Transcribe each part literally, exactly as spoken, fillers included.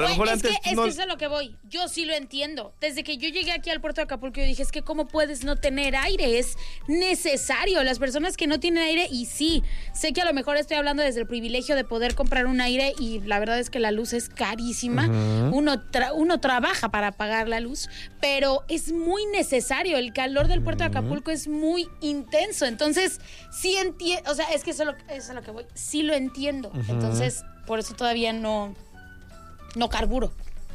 A lo mejor Oye, antes es que, no... es que eso es a lo que voy. Yo sí lo entiendo. Desde que yo llegué aquí al puerto de Acapulco, yo dije, es que ¿cómo puedes no tener aire? Es necesario. Las personas que no tienen aire, y sí, sé que a lo mejor estoy hablando desde el privilegio de poder comprar un aire y la verdad es que la luz es carísima. Uh-huh. Uno, tra- uno trabaja para pagar la luz, pero es muy necesario. El calor del puerto uh-huh. de Acapulco es muy intenso. Entonces, sí entiendo, o sea, es que eso es, lo, eso es a lo que voy. Sí lo entiendo. Uh-huh. Entonces, por eso todavía no... No carburo.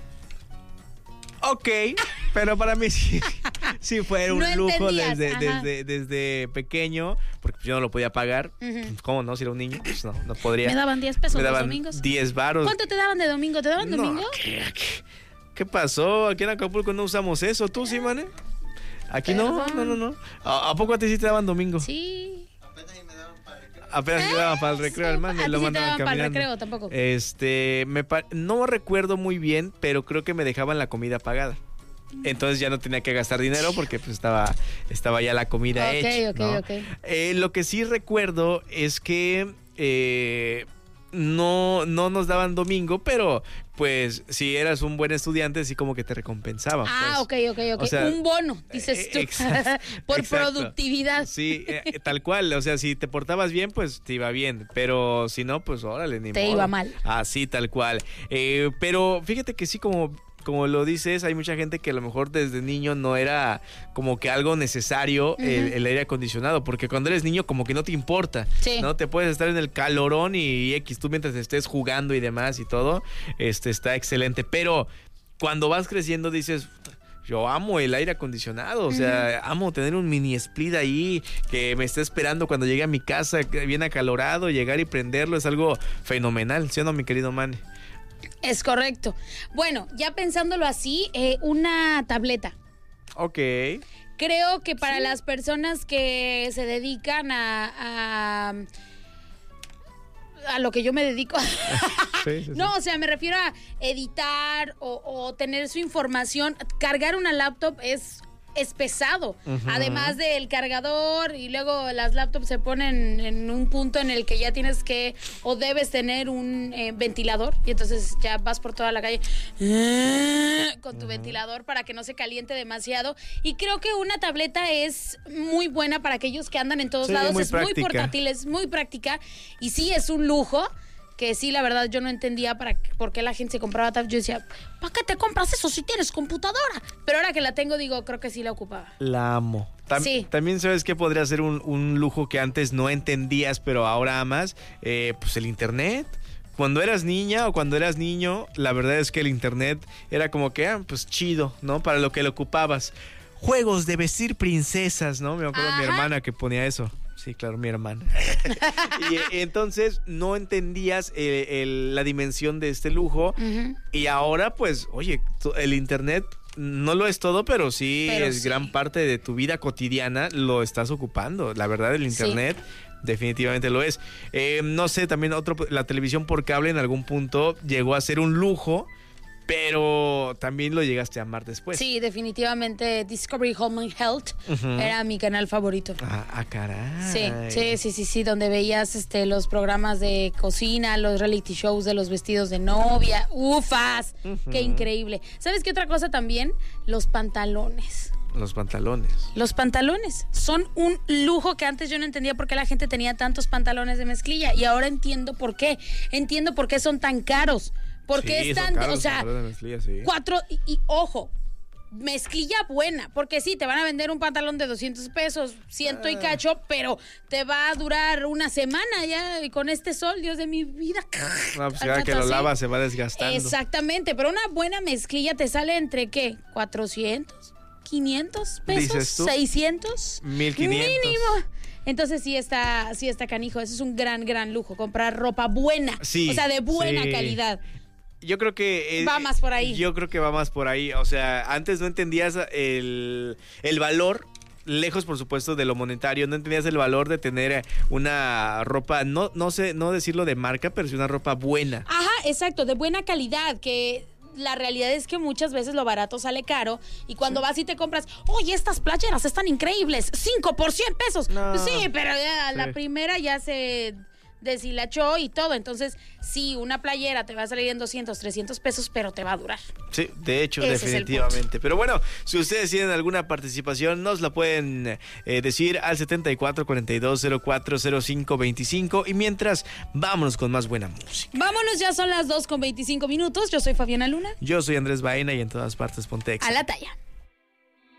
Ok, pero para mí sí, sí fue un no lujo desde, desde, desde pequeño, porque yo no lo podía pagar. Uh-huh. ¿Cómo no? Si era un niño, pues no, no podría. Me daban diez pesos Me daban los domingos. diez varos. ¿Cuánto te daban de domingo? ¿Te daban no, domingo? ¿qué, qué, ¿Qué pasó? Aquí en Acapulco no usamos eso. ¿Tú sí, mane? Aquí Perdón. no, no, no, no. ¿A, ¿A poco a ti sí te daban domingo? Sí. Apenas ¿Eh? me daban para el recreo, hermano, y lo mandaban caminando. Para el recreo tampoco. Este, me pa- no recuerdo muy bien, pero creo que me dejaban la comida pagada. Entonces ya no tenía que gastar dinero porque pues estaba, estaba ya la comida okay, hecha. Ok, ¿no? ok, eh, Lo que sí recuerdo es que eh, no, no nos daban domingo, pero pues si eras un buen estudiante, sí como que te recompensaban. Ah, pues. ok, ok, ok. O sea, un bono, dices tú, exacto, por exacto. productividad. Sí, eh, tal cual. O sea, si te portabas bien, pues te iba bien. Pero si no, pues órale, ni te modo. Te iba mal. Así, tal cual. Eh, pero fíjate que sí, como... Como lo dices, hay mucha gente que a lo mejor desde niño no era como que algo necesario uh-huh. el, el aire acondicionado, porque cuando eres niño como que no te importa, sí. ¿no? Te puedes estar en el calorón y, y X, tú mientras estés jugando y demás y todo, este está excelente, pero cuando vas creciendo dices... Yo amo el aire acondicionado, o sea, uh-huh. amo tener un mini split ahí que me esté esperando cuando llegue a mi casa, bien acalorado, llegar y prenderlo, es algo fenomenal, ¿sí o no, mi querido Manny? Es correcto. Bueno, ya pensándolo así, eh, una tableta. Ok. Creo que para sí. las personas que se dedican a... a a lo que yo me dedico. Sí, sí, sí. No, o sea, me refiero a editar o, o tener su información. Cargar una laptop es... es pesado, uh-huh. además del cargador, y luego las laptops se ponen en un punto en el que ya tienes que o debes tener un eh, ventilador, y entonces ya vas por toda la calle con tu uh-huh. ventilador para que no se caliente demasiado, y creo que una tableta es muy buena para aquellos que andan en todos sí, lados, muy es práctica. Muy portátil, es muy práctica, y sí es un lujo. Que sí, la verdad, yo no entendía para qué, por qué la gente se compraba tablet. Yo decía, ¿para qué te compras eso si tienes computadora? Pero ahora que la tengo, digo, creo que sí la ocupaba. La amo. Tam- sí. También sabes que podría ser un, un lujo que antes no entendías, pero ahora amas, eh, pues el internet. Cuando eras niña o cuando eras niño, la verdad es que el internet era como que, ah, pues chido, ¿no? Para lo que lo ocupabas. Juegos de vestir princesas, ¿no? Me acuerdo de mi hermana que ponía eso. Sí, claro, mi hermana. y, y entonces no entendías el, el, la dimensión de este lujo. Uh-huh. Y ahora, pues, oye, el internet no lo es todo, pero sí pero es sí. gran parte de tu vida cotidiana, lo estás ocupando. La verdad, el internet sí. definitivamente lo es. Eh, no sé, también otro, la televisión por cable en algún punto llegó a ser un lujo, pero también lo llegaste a amar después. Sí, definitivamente Discovery Home and Health uh-huh. era mi canal favorito. Ah, ah, caray. Sí, sí, sí, sí, sí, donde veías este los programas de cocina, los reality shows de los vestidos de novia. ¡Ufas! Uh-huh. ¡Qué increíble! ¿Sabes qué otra cosa también? Los pantalones. Los pantalones. Los pantalones son un lujo que antes yo no entendía por qué la gente tenía tantos pantalones de mezclilla, y ahora entiendo por qué. Entiendo por qué son tan caros. Porque sí, es tan, caros, o sea, mezclilla, sí. cuatro, y, y ojo, mezclilla buena, porque sí, te van a vender un pantalón de doscientos pesos, ciento ah. y cacho, pero te va a durar una semana ya, y con este sol, Dios de mi vida. No, pues cada que lo lavas se va desgastando. Exactamente, pero una buena mezclilla te sale entre, ¿qué? ¿cuatrocientos? ¿quinientos pesos? ¿seiscientos? mil quinientos. Mínimo. Entonces sí está, sí está canijo, eso es un gran, gran lujo, comprar ropa buena, sí, o sea, de buena sí. calidad. Yo creo que... Eh, va más por ahí. Yo creo que va más por ahí. O sea, antes no entendías el, el valor, lejos por supuesto de lo monetario, no entendías el valor de tener una ropa, no, no sé, no decirlo de marca, pero sí una ropa buena. Ajá, exacto, de buena calidad, que... La realidad es que muchas veces lo barato sale caro, y cuando sí. vas y te compras, oye, estas playeras están increíbles, cinco por cien pesos. No. Pues sí, pero ya sí. la primera ya se deshilachó y todo. Entonces, sí, una playera te va a salir en doscientos, trescientos pesos, pero te va a durar. Sí, de hecho, Ese definitivamente. Pero bueno, si ustedes tienen alguna participación, nos la pueden eh, decir al setenta y cuatro, cuarenta y dos, cero cuatro, cero cinco, veinticinco. Y mientras, vámonos con más buena música. Vámonos, ya son las dos con veinticinco minutos. Yo soy Fabiana Luna. Yo soy Andrés Baena y en todas partes ponte Exa. A la talla.